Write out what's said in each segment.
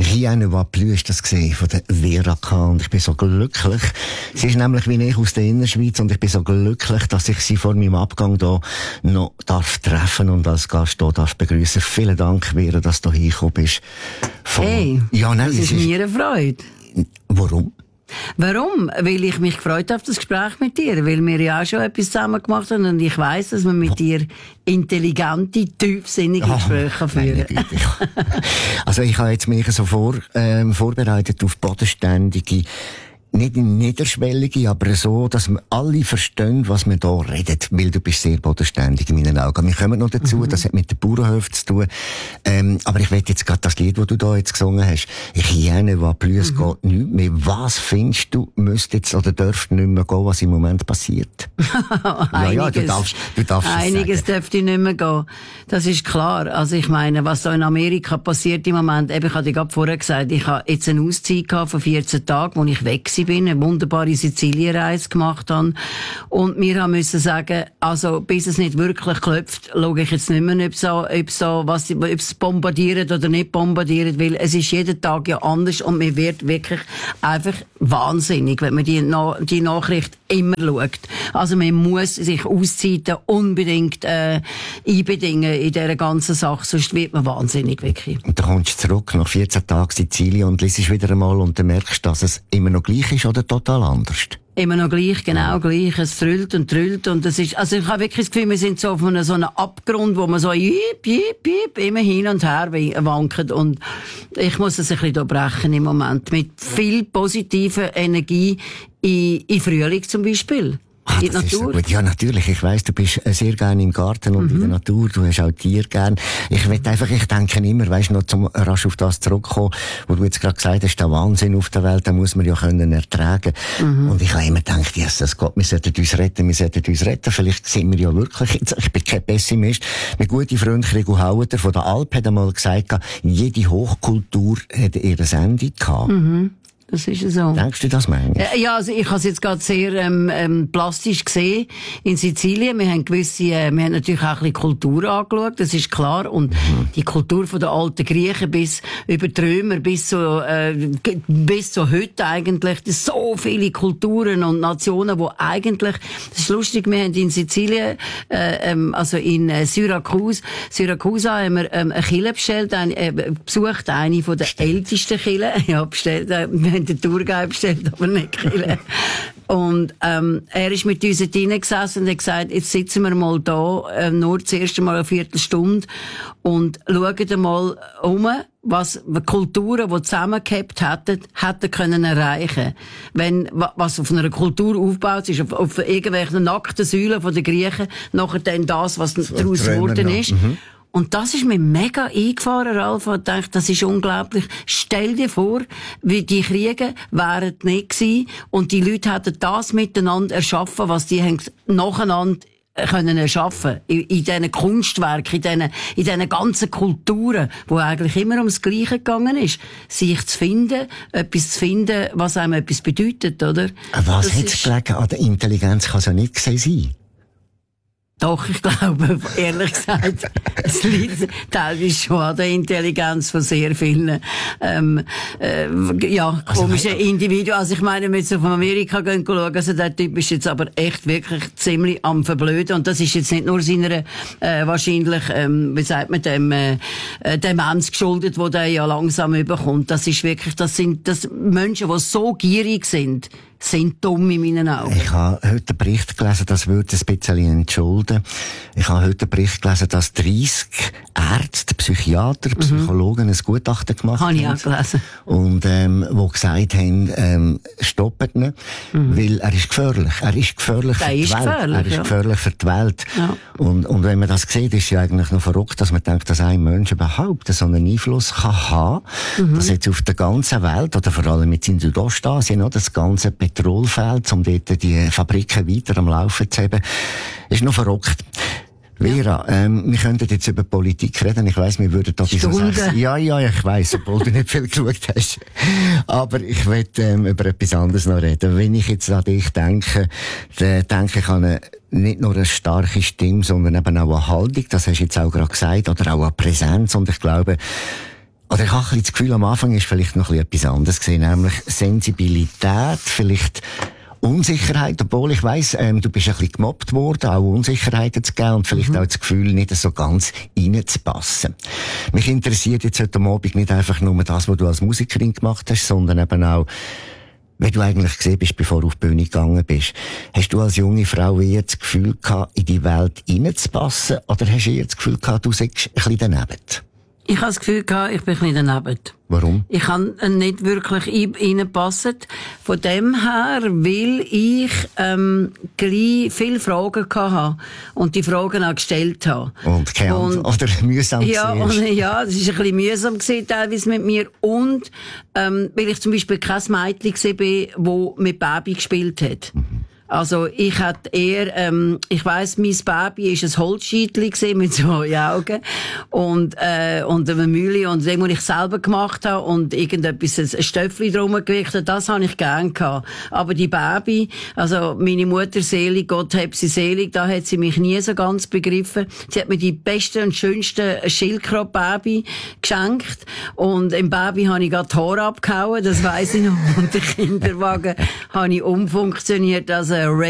Rien ne va plus ist das gesehen von der Vera K. Und ich bin so glücklich. Sie ist nämlich wie ich aus der Innerschweiz und ich bin so glücklich, dass ich sie vor meinem Abgang da noch darf treffen und als Gast hier darf begrüßen. Vielen Dank, Vera, dass du hingekommen bist. Hey, ja, nein, das ist mir eine Freude. Warum? Warum? Weil ich mich gefreut habe auf das Gespräch mit dir, weil wir ja auch schon etwas zusammen gemacht haben und ich weiss, dass man mit dir intelligente, tiefsinnige Gespräche führen kann. Also ich habe jetzt mich so vorbereitet auf bodenständige, nicht niederschwellige, aber so, dass wir alle verstehen, was wir da reden. Weil du bist sehr bodenständig in meinen Augen. Wir kommen noch dazu, das hat mit den Bauernhöfen zu tun. Aber ich will jetzt gerade das Lied, das du da jetzt gesungen hast. Ich jene, was plus geht nicht mehr. Was findest du, müsste jetzt oder dürfte nicht mehr gehen, was im Moment passiert? Ja, du darfst einiges dürfte nicht mehr gehen. Das ist klar. Also ich meine, was da in Amerika passiert im Moment, ich hatte gerade vorher gesagt, ich habe jetzt eine Auszeit gehabt von 14 Tagen, wo ich weg bin, eine wunderbare Sizilienreise gemacht habe. Und wir haben müssen sagen, also, bis es nicht wirklich klopft, schaue ich jetzt nicht mehr, ob es bombardiert oder nicht bombardiert, weil es ist jeden Tag ja anders und man wird wirklich einfach wahnsinnig, wenn man die Nachricht immer schaut. Also, man muss sich Auszeiten unbedingt, einbedingen in dieser ganzen Sache, sonst wird man wahnsinnig, wirklich. Und dann kommst du zurück nach 14 Tagen Sizilien und liest wieder einmal und dann merkst, dass es immer noch gleich ist oder total anders? Immer noch gleich, genau gleich. Es trüllt und das ist, also ich habe wirklich das Gefühl, wir sind so auf so einem Abgrund, wo man so immer hin und her wankt und ich muss es ein bisschen brechen im Moment. Mit viel positiver Energie in Frühling zum Beispiel. In der Natur? Gut. Ja, natürlich. Ich weiss, du bist sehr gerne im Garten und in der Natur. Du hast auch Tiere gern. Ich denke immer, weißt, noch zum rasch auf das zurückkommen, wo du jetzt gerade gesagt hast, der Wahnsinn auf der Welt, den muss man ja können ertragen. Und ich habe immer gedacht, Jesus Gott, wir sollten uns retten. Vielleicht sind wir ja wirklich, ich bin kein Pessimist. Mein guter Freund Gregor Hauter von der Alp hat einmal gesagt, jede Hochkultur hat ihr Ende gehabt. Das ist so. Denkst du das manchmal? Ja, also ich habe es jetzt gerade sehr plastisch gesehen in Sizilien. Wir haben natürlich auch ein bisschen Kultur angeschaut, das ist klar. Und die Kultur von den alten Griechen bis über die Römer, bis zu heute eigentlich. Das sind so viele Kulturen und Nationen, wo eigentlich, das ist lustig, wir haben in Sizilien, also in Syrakusa haben wir eine Kirche bestellt, besucht, eine von den ältesten Kirchen. Ja, bestellt, den Tourguide bestellt, aber nicht Kille. Und er ist mit uns drinnen gesessen und hat gesagt, jetzt sitzen wir mal da, nur das erste Mal eine Viertelstunde und schauen mal was Kulturen, die zusammengehabt hätten können erreichen. Was auf einer Kultur aufgebaut ist, auf irgendwelchen nackten Säulen von den Griechen, nachher dann das, was daraus geworden ist. Und das ist mir mega eingefahren, Ralf, und dachte, das ist unglaublich. Stell dir vor, wie die Kriege wären nicht gewesen und die Leute hätten das miteinander erschaffen, was die haben nacheinander können erschaffen. In diesen Kunstwerken, in diesen ganzen Kulturen, wo eigentlich immer ums Gleiche gegangen ist. Sich zu finden, etwas zu finden, was einem etwas bedeutet, oder? Was hat es gelegen an der Intelligenz? Kann es ja nicht gesehen sein. Doch, ich glaube, ehrlich gesagt, es liegt teilweise schon an der Intelligenz von sehr vielen, komischen Individuen. Also ich meine, wenn wir jetzt auf Amerika gehen schauen, also der Typ ist jetzt aber echt wirklich ziemlich am Verblöden. Und das ist jetzt nicht nur seiner, wahrscheinlich, wie sagt man dem Demenz geschuldet, wo der ja langsam überkommt. Das ist wirklich, das sind Menschen, die so gierig sind dumm in meinen Augen. Ich habe heute einen Bericht gelesen, das würde ein bisschen entschulden. Ich habe heute einen Bericht gelesen, dass 30 Ärzte, Psychiater, Psychologen ein Gutachten gemacht haben. Habe ich auch gelesen. Und, wo gesagt haben, stoppet ihn, weil er ist gefährlich. Er ist gefährlich für die Welt. Er ist gefährlich für die Welt. Ja. Und wenn man das sieht, ist ja eigentlich noch verrückt, dass man denkt, dass ein Mensch überhaupt so einen Einfluss kann haben, dass jetzt auf der ganzen Welt, oder vor allem jetzt in Südostasien, das ganze Petrolfeld, um dort die Fabriken weiter am Laufen zu haben, ist noch verrückt. Vera, wir könnten jetzt über Politik reden. Ich weiss, wir würden da bis um 6. Ja, ich weiss, obwohl du nicht viel geschaut hast. Aber ich will über etwas anderes noch reden. Wenn ich jetzt an dich denke, dann denke ich an nicht nur eine starke Stimme, sondern eben auch eine Haltung. Das hast du jetzt auch gerade gesagt. Oder auch eine Präsenz. Und ich glaube, Oder ich habe ein bisschen das Gefühl, am Anfang ist vielleicht noch ein bisschen etwas anderes gewesen, nämlich Sensibilität, vielleicht Unsicherheit, obwohl ich weiss, du bist ein bisschen gemobbt worden, auch Unsicherheiten zu geben und vielleicht auch das Gefühl, nicht so ganz reinzupassen. Mich interessiert jetzt heute Abend nicht einfach nur das, was du als Musikerin gemacht hast, sondern eben auch, wie du eigentlich gesehen bist, bevor du auf die Bühne gegangen bist. Hast du als junge Frau eher das Gefühl gehabt, in die Welt reinzupassen, oder hast du eher das Gefühl gehabt, du seist ein bisschen daneben? Ich habe das Gefühl gehabt, ich bin ein bisschen daneben. Warum? Ich habe nicht wirklich reingepasst. Von dem her, weil ich gleich viele Fragen hatte und die Fragen auch gestellt habe. Und keine Antwort, oder mühsam ja, ja, das war ein bisschen mühsam gewesen, teilweise mit mir. Und weil ich zum Beispiel kein Mädchen war, das mit Baby gespielt hat. Also, ich hatte eher, ich weiss, mein Baby ist ein Holzscheitli gewesen, mit 2 Augen. Und eine Mühle, und dem, was ich selber gemacht habe, und irgendetwas, ein Stöffli drum gewickelt, das habe ich gern gehabt. Aber die Baby, also, meine Mutter selig, Gott hab sie selig, da hat sie mich nie so ganz begriffen. Sie hat mir die besten und schönsten Schildkröten-Baby geschenkt. Und im Baby habe ich gerade die Haare abgehauen, das weiss ich noch. Und den Kinderwagen habe ich umfunktioniert, also ein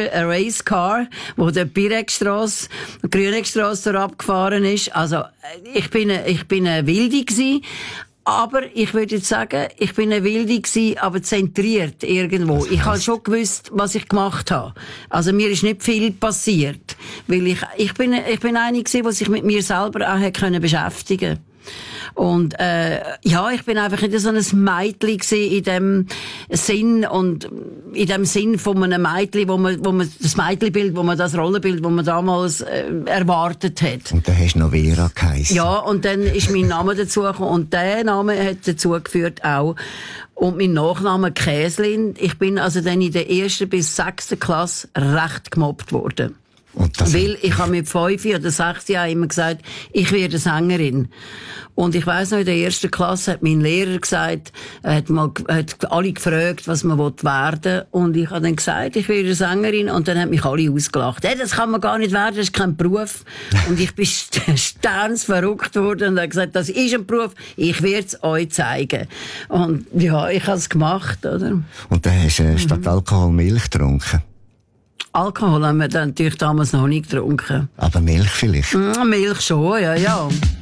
Racecar, wo der Pirekstrasse, Grünegstrasse abgefahren ist. Also, ich bin eine Wilde gewesen. Aber ich würde jetzt sagen, ich bin eine Wilde gewesen, aber zentriert irgendwo. Ich habe schon gewusst, was ich gemacht habe. Also mir ist nicht viel passiert. Weil ich bin eine gewesen, die sich mit mir selber auch hat beschäftigen konnte. Und, ja, ich bin einfach nicht so ein Mädchen gewesen in dem Sinn und in dem Sinn von einem Mädchen, wo man das Mädchenbild, das Rollenbild, wo man damals erwartet hat. Und dann hast du noch Vera geheißen. Ja, und dann ist mein Name dazugekommen und der Name hat dazu geführt auch. Und mein Nachname Käslin. Ich bin also dann in der 1. bis 6. Klasse recht gemobbt worden. Weil ich habe mit 5 oder 6 Jahren immer gesagt, ich werde Sängerin. Und ich weiss noch, in der 1. Klasse hat mein Lehrer gesagt, hat alle gefragt, was man werden will. Und ich habe dann gesagt, ich werde Sängerin. Und dann haben mich alle ausgelacht. Hey, das kann man gar nicht werden, das ist kein Beruf. Und ich bin sternsverrückt worden und habe gesagt, das ist ein Beruf, ich werde es euch zeigen. Und ja, ich habe es gemacht, oder? Und dann hast du statt Alkohol Milch getrunken? Alkohol haben wir dann natürlich damals noch nicht getrunken. Aber Milch vielleicht? Milch schon, ja.